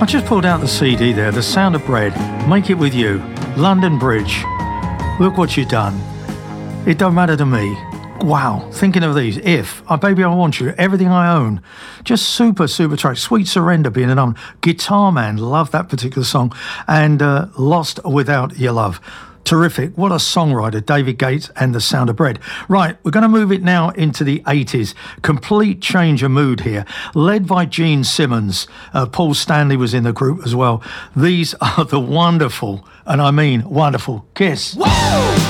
I just pulled out the CD there, The Sound of Bread, Make It With You, London Bridge. Look what you've done. It don't matter to me. Wow, thinking of these. If, Baby I Want You, Everything I Own. Just super track. Sweet Surrender being another. Guitar Man, love that particular song. And Lost Without Your Love. Terrific. What a songwriter, David Gates and The Sound of Bread. Right, we're going to move it now into the 80s. Complete change of mood here. Led by Gene Simmons. Paul Stanley was in the group as well. These are the wonderful, and I mean wonderful, Kiss. Whoa!